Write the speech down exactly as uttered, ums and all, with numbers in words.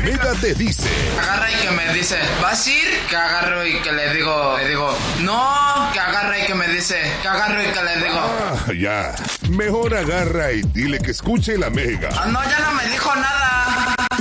Mega te dice. Agarra y que me dice, ¿vas a ir? Que agarro y que le digo, le digo, no, que agarra y que me dice, que agarro y que le digo. Ah, ya. Mejor agarra y dile que escuche la Mega. Ah, no, ya no me dijo nada.